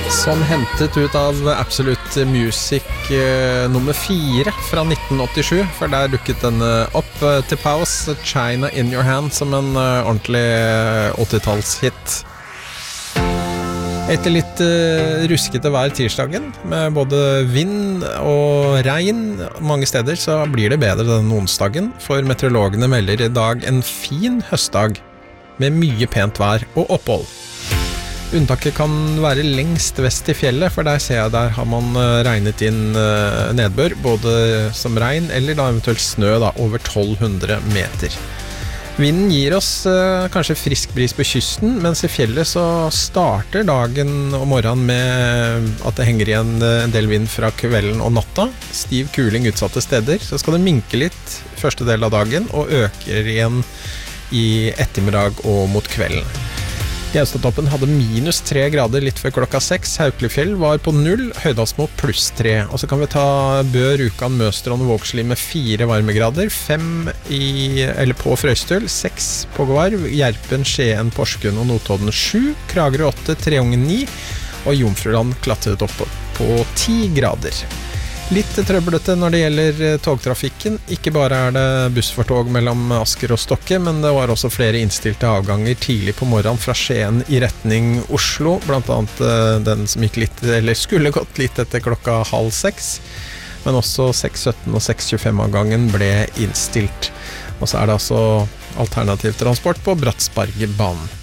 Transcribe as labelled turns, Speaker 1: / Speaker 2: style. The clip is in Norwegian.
Speaker 1: Som hentet ut av Absolute Music nummer 4 fra 1987, for der dukket den opp til Pause, China in Your Hand, som en ordentlig 80-tallshit. Etter litt ruskete vær tirsdagen, med både vind og regn mange steder, så blir det bedre denne onsdagen, for meteorologene melder I dag en fin høstdag, med mye pent vær og opphold. Unntaket kan være lengst vest I fjellet, for der ser jeg der har man regnet inn nedbør, både som regn eller da eventuelt snø da, over 1200 meter. Vinden gir oss kanskje frisk bris på kysten, mens I fjellet så starter dagen og morgenen med at det henger igjen en del vind fra kvelden og natta. Stiv kuling utsatte steder, så skal det minke litt første del av dagen og øker igjen I ettermiddag og mot kvelden. Gaustatoppen hadde minus 3 grader litt før klokka 6. Haukelifjell var på 0, Høydalsmo pluss 3. Og så kan vi ta Bø, Rjukan, Møstrand og Vågsli med 4 varmegrader, 5 på Frøystøl, 6 på Gvarv, Gjerpen, Skien, Porsgrunn og Notodden 7, Kragerø 8, Treungen 9, og Jomfruland klatret opp på 10 grader. Litt trøblete når det gjelder togtrafikken. Ikke bare det buss for tog mellom Asker og Stokke, men det var også flere innstilte avganger tidlig på morgenen fra Skien I retning Oslo, blant annet den som gikk litt, eller skulle gått litt etter klokka 5:30, men også 6:17 og 6:25 avgangen ble innstilt. Og så det altså alternativ transport på Bratsbergbanen.